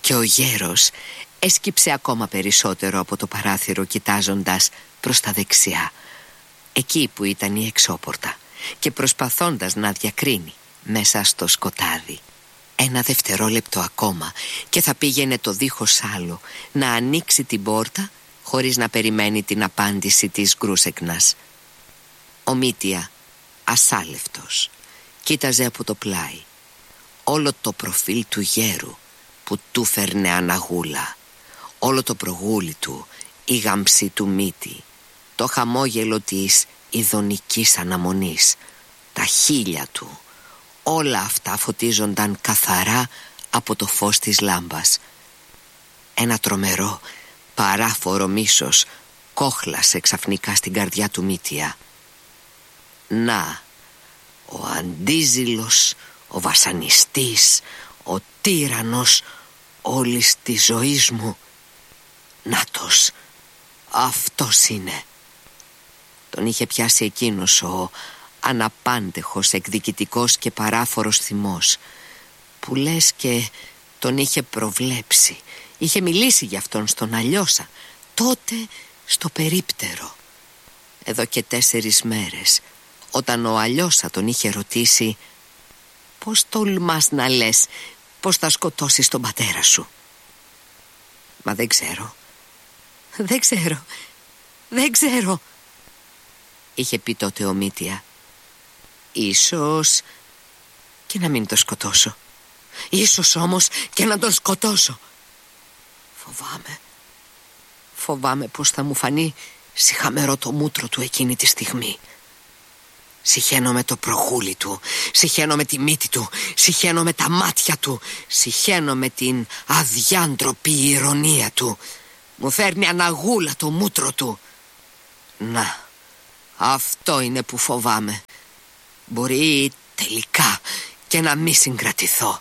Και ο γέρος έσκυψε ακόμα περισσότερο από το παράθυρο, κοιτάζοντας προς τα δεξιά, εκεί που ήταν η εξώπορτα, και προσπαθώντας να διακρίνει μέσα στο σκοτάδι. Ένα δευτερόλεπτο ακόμα και θα πήγαινε το δίχως άλλο να ανοίξει την πόρτα, χωρίς να περιμένει την απάντηση της Γκρούσεκνας. Ο Μήτια, ασάλευτος, κοίταζε από το πλάι όλο το προφίλ του γέρου που του φέρνε αναγούλα, όλο το προγούλι του, η γάμψη του μύτη, το χαμόγελο της ειδονικής αναμονής, τα χείλια του. Όλα αυτά φωτίζονταν καθαρά από το φως της λάμπας. Ένα τρομερό, παράφορο μίσος κόχλασε ξαφνικά στην καρδιά του Μήτια. Να, ο αντίζηλος, ο βασανιστής, ο τύραννος όλης της ζωής μου. Νάτος, αυτός είναι. Τον είχε πιάσει εκείνος ο αναπάντεχος, εκδικητικός και παράφορος θυμός, που λες και τον είχε προβλέψει. Είχε μιλήσει για αυτόν στον Αλλιώσα, τότε στο περίπτερο. Εδώ και 4 μέρες, όταν ο Αλλιώσα τον είχε ρωτήσει «Πώς τολμάς να λες πως θα σκοτώσεις τον πατέρα σου?» «Μα δεν ξέρω», είχε πει τότε ο Μήτια. «Ίσως και να μην το σκοτώσω. Ίσως όμως και να τον σκοτώσω. Φοβάμαι πως θα μου φανεί σιχαμερό το μούτρο του εκείνη τη στιγμή. Συχαίνομαι το προγούλι του, συχαίνομαι τη μύτη του, συχαίνομαι τα μάτια του, συχαίνομαι την αδιάντροπη ηρωνία του. Μου φέρνει αναγούλα το μούτρο του. Να, αυτό είναι που φοβάμαι. Μπορεί τελικά και να μη συγκρατηθώ».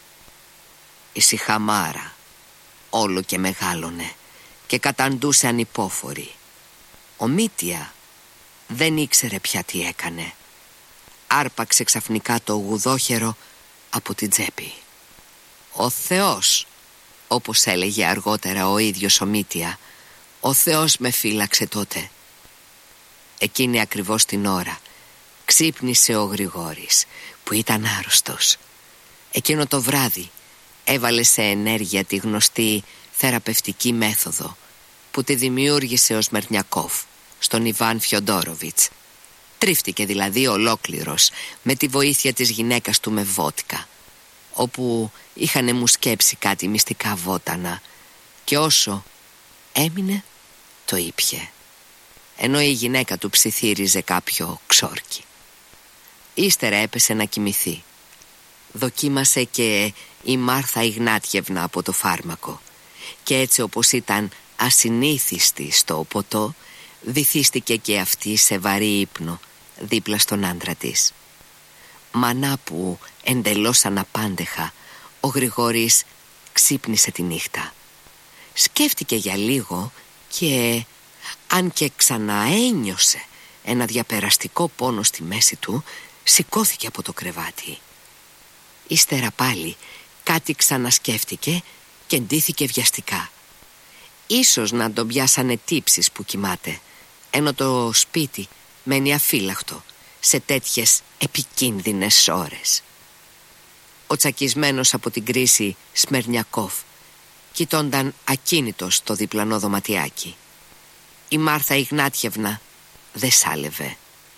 Η σιχαμάρα όλο και μεγάλωνε και καταντούσε ανυπόφορη. Ο Μήτια δεν ήξερε πια τι έκανε. Άρπαξε ξαφνικά το γουδόχερο από την τσέπη. «Ο Θεός», όπως έλεγε αργότερα ο ίδιος ο Μήτια, «ο Θεός με φύλαξε τότε». Εκείνη ακριβώς την ώρα ξύπνησε ο Γρηγόρης, που ήταν άρρωστος. Εκείνο το βράδυ έβαλε σε ενέργεια τη γνωστή θεραπευτική μέθοδο που τη δημιούργησε ο Σμερνιακόφ στον Ιβάν Φιοντόροβιτς. Τρίφτηκε δηλαδή ολόκληρος με τη βοήθεια της γυναίκας του με βότκα, όπου είχανε μουσκέψει κάτι μυστικά βότανα, και όσο έμεινε το ήπιε, ενώ η γυναίκα του ψιθύριζε κάποιο ξόρκι. Ύστερα έπεσε να κοιμηθεί. Δοκίμασε και η Μάρθα Ιγνάτιευνα από το φάρμακο, και έτσι, όπως ήταν ασυνήθιστη στο ποτό, βυθίστηκε και αυτή σε βαρύ ύπνο δίπλα στον άντρα της. Μανά που εντελώς αναπάντεχα ο Γρηγόρης ξύπνησε τη νύχτα. Σκέφτηκε για λίγο και, αν και ξαναένιωσε ένα διαπεραστικό πόνο στη μέση του, σηκώθηκε από το κρεβάτι. Ύστερα πάλι κάτι ξανασκέφτηκε και ντύθηκε βιαστικά. Ίσως να τον πιάσανε τύψεις που κοιμάται, ενώ το σπίτι μένει αφύλακτο σε τέτοιες επικίνδυνες ώρες. Ο τσακισμένος από την κρίση Σμερνιακόφ κοιτώνταν ακίνητος το διπλανό δωματιάκι. Η Μάρθα Ιγνάτιευνα δεν σάλευε.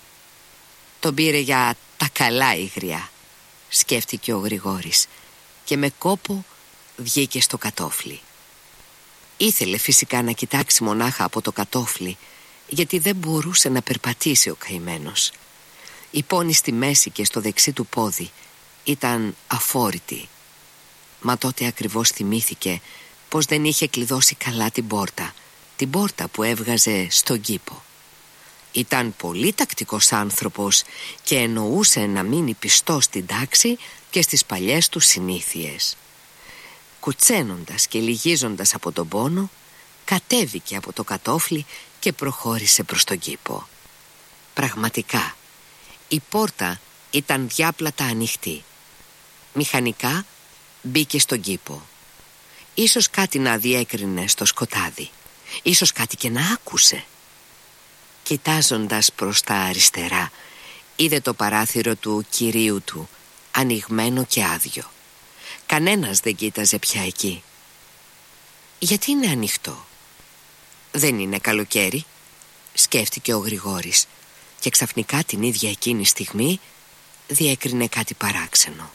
Τον πήρε για τα καλά η γριά, σκέφτηκε ο Γρηγόρης, και με κόπο βγήκε στο κατόφλι. Ήθελε φυσικά να κοιτάξει μονάχα από το κατόφλι, γιατί δεν μπορούσε να περπατήσει ο καημένος. Η πόνη στη μέση και στο δεξί του πόδι ήταν αφόρητη. Μα τότε ακριβώς θυμήθηκε πως δεν είχε κλειδώσει καλά την πόρτα που έβγαζε στον κήπο. Ήταν πολύ τακτικός άνθρωπος και εννοούσε να μείνει πιστός στην τάξη και στις παλιές του συνήθειες. Κουτσένοντας και λυγίζοντας από τον πόνο, κατέβηκε από το κατόφλι και προχώρησε προς τον κήπο. Πραγματικά, η πόρτα ήταν διάπλατα ανοιχτή. Μηχανικά μπήκε στον κήπο. Ίσως κάτι να διέκρινε στο σκοτάδι, ίσως κάτι και να άκουσε. Κοιτάζοντας προς τα αριστερά, είδε το παράθυρο του κυρίου του ανοιγμένο και άδειο. Κανένας δεν κοίταζε πια εκεί. Γιατί είναι ανοιχτό? Δεν είναι καλοκαίρι, σκέφτηκε ο Γρηγόρης, και ξαφνικά την ίδια εκείνη στιγμή διέκρινε κάτι παράξενο.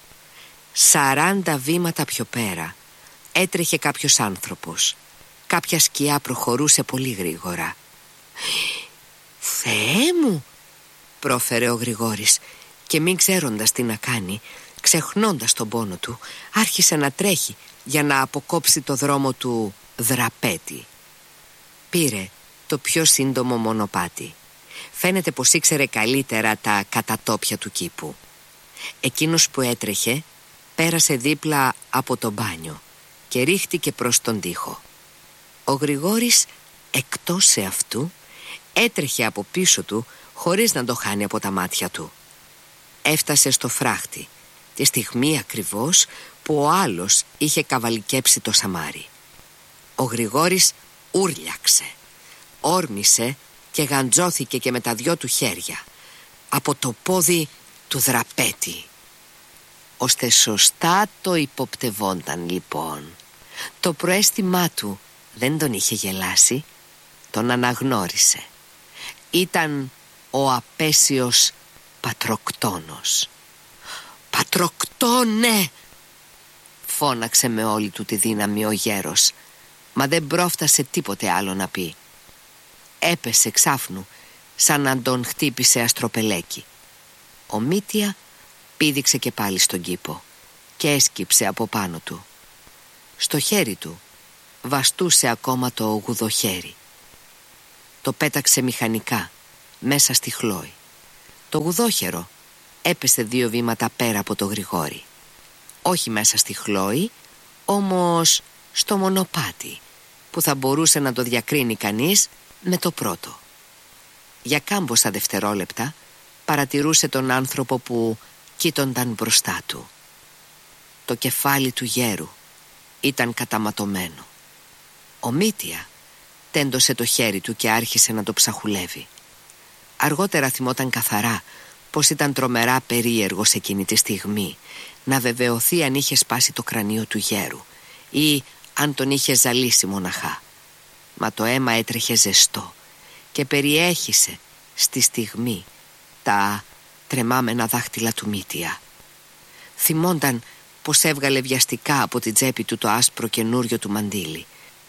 40 βήματα πιο πέρα έτρεχε κάποιος άνθρωπος. Κάποια σκιά προχωρούσε πολύ γρήγορα. «Θεέ μου», πρόφερε ο Γρηγόρης, και μην ξέροντας τι να κάνει, ξεχνώντας τον πόνο του, άρχισε να τρέχει για να αποκόψει το δρόμο του δραπέτη. Πήρε το πιο σύντομο μονοπάτι. Φαίνεται πως ήξερε καλύτερα τα κατατόπια του κήπου. Εκείνος που έτρεχε πέρασε δίπλα από το μπάνιο και ρίχτηκε προς τον τοίχο. Ο Γρηγόρης, εκτός αυτού, έτρεχε από πίσω του χωρίς να το χάνει από τα μάτια του. Έφτασε στο φράχτη τη στιγμή ακριβώς που ο άλλος είχε καβαλικέψει το σαμάρι. Ο Γρηγόρης ούρλιαξε, όρμησε και γαντζώθηκε και με τα δυο του χέρια από το πόδι του δραπέτη. Ώστε σωστά το υποπτευόνταν λοιπόν. Το προαίσθημά του δεν τον είχε γελάσει, τον αναγνώρισε. Ήταν ο απέσιος Πατροκτόνος. «Πατροκτόνε!» φώναξε με όλη του τη δύναμη ο γέρος, μα δεν πρόφτασε τίποτε άλλο να πει. Έπεσε ξάφνου σαν να τον χτύπησε αστροπελέκι. Ο Μήτια πήδηξε και πάλι στον κήπο και έσκυψε από πάνω του. Στο χέρι του βαστούσε ακόμα το γουδοχέρι. Το πέταξε μηχανικά μέσα στη χλόη. Το γουδόχερο έπεσε 2 βήματα πέρα από το Γρηγόρη. Όχι μέσα στη χλόη, όμως στο μονοπάτι, που θα μπορούσε να το διακρίνει κανείς με το πρώτο. Για κάμποσα δευτερόλεπτα παρατηρούσε τον άνθρωπο που κοίτονταν μπροστά του. Το κεφάλι του γέρου ήταν καταματωμένο. Ο Μήτια τέντωσε το χέρι του και άρχισε να το ψαχουλεύει. Αργότερα θυμόταν καθαρά πως ήταν τρομερά περίεργος εκείνη τη στιγμή να βεβαιωθεί αν είχε σπάσει το κρανίο του γέρου ή αν τον είχε ζαλίσει μοναχά. Μα το αίμα έτρεχε ζεστό και περιέχισε στη στιγμή τα τρεμάμενα δάχτυλα του Μήτια. Θυμόνταν πως έβγαλε βιαστικά από την τσέπη του το άσπρο καινούριο του μαντίλι,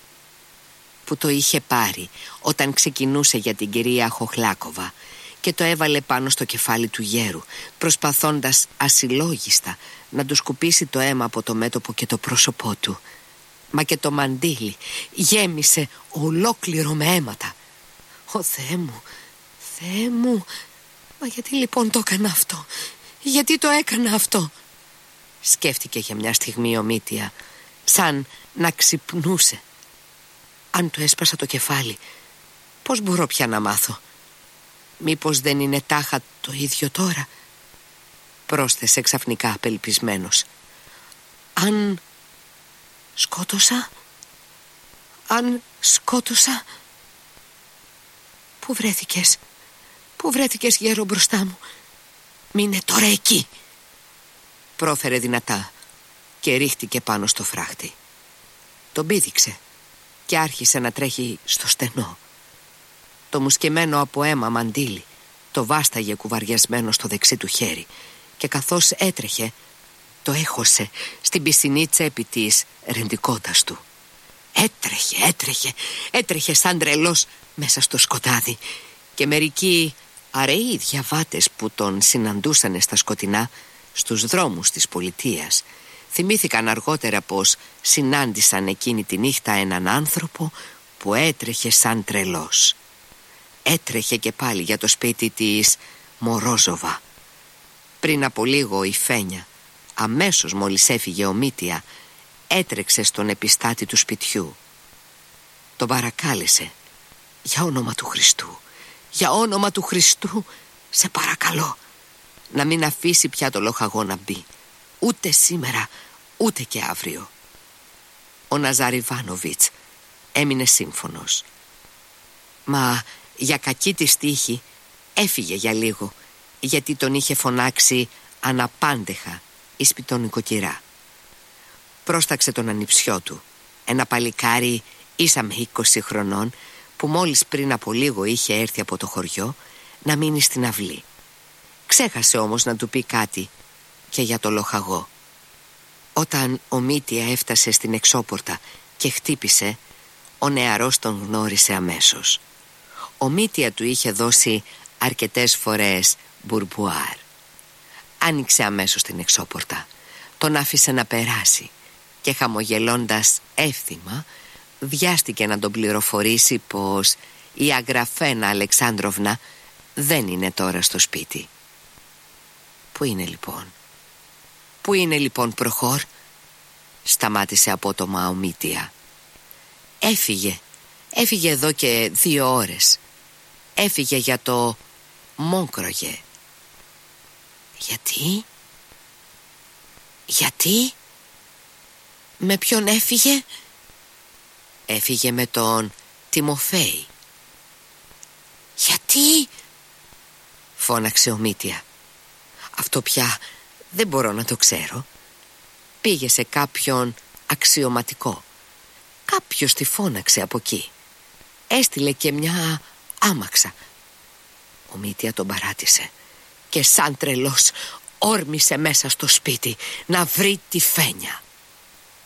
που το είχε πάρει όταν ξεκινούσε για την κυρία Χοχλάκοβα, και το έβαλε πάνω στο κεφάλι του γέρου, προσπαθώντας ασυλλόγιστα να του σκουπίσει το αίμα από το μέτωπο και το πρόσωπό του. Μα και το μαντίλι γέμισε ολόκληρο με αίματα. «Ω Θεέ μου, Θεέ μου, μα γιατί λοιπόν το έκανα αυτό? Γιατί το έκανα αυτό?» σκέφτηκε για μια στιγμή ο Μήτια, σαν να ξυπνούσε. «Αν του έσπασα το κεφάλι, πώς μπορώ πια να μάθω? Μήπως δεν είναι τάχα το ίδιο τώρα?» πρόσθεσε ξαφνικά απελπισμένος. «Αν σκότωσα, αν σκότωσα...» «Πού βρέθηκες? Πού βρέθηκες, γέρο, μπροστά μου? Μείνε τώρα εκεί!» πρόφερε δυνατά και ρίχτηκε πάνω στο φράχτη. Τον πήδηξε και άρχισε να τρέχει στο στενό. Το μουσκεμένο από αίμα μαντίλι το βάσταγε κουβαριασμένο στο δεξί του χέρι, και καθώς έτρεχε το έχωσε στην πισινή τσέπη της, ρεντικώντας του. Έτρεχε σαν τρελός μέσα στο σκοτάδι, και μερικοί αραιοί διαβάτες που τον συναντούσαν στα σκοτεινά στους δρόμους της πολιτείας θυμήθηκαν αργότερα πως συνάντησαν εκείνη τη νύχτα έναν άνθρωπο που έτρεχε σαν τρελός. Έτρεχε και πάλι για το σπίτι της Μορόζοβα. Πριν από λίγο η Φένια, αμέσως μόλις έφυγε ο Μήτια, έτρεξε στον επιστάτη του σπιτιού. Τον παρακάλεσε: «Για όνομα του Χριστού, για όνομα του Χριστού, σε παρακαλώ, να μην αφήσει πια το λοχαγό να μπει, ούτε σήμερα ούτε και αύριο». Ο Ναζάρ Ιβάνοβιτς έμεινε σύμφωνος. Μα για κακή της τύχη έφυγε για λίγο, γιατί τον είχε φωνάξει αναπάντεχα η σπιτονικοκυρά. Πρόσταξε τον ανιψιό του, ένα παλικάρι ίσα με 20 χρονών, που μόλις πριν από λίγο είχε έρθει από το χωριό να μείνει στην αυλή. Ξέχασε όμως να του πει κάτι και για το λοχαγό. Όταν ο Μήτια έφτασε στην εξώπορτα και χτύπησε, ο νεαρός τον γνώρισε αμέσως. Ο Μήτια του είχε δώσει αρκετές φορές μπουρμπουάρ. Άνοιξε αμέσως την εξώπορτα, τον άφησε να περάσει και χαμογελώντας εύθυμα βιάστηκε να τον πληροφορήσει πως η Αγραφένα Αλεξάνδροβνα δεν είναι τώρα στο σπίτι. Πού είναι λοιπόν Προχώρ? Σταμάτησε απότομα ο Μήτια. Έφυγε εδώ και 2 ώρες. Έφυγε για το Μόγκρογε. Γιατί? Με ποιον έφυγε? Έφυγε με τον Τιμοφέη. Γιατί? Φώναξε ο Μήτια. Αυτό πια δεν μπορώ να το ξέρω. Πήγε σε κάποιον αξιωματικό. Κάποιος τη φώναξε από εκεί. Έστειλε και μια άμαξα. Ο Μήτια τον παράτησε και σαν τρελός όρμησε μέσα στο σπίτι να βρει τη Φένια.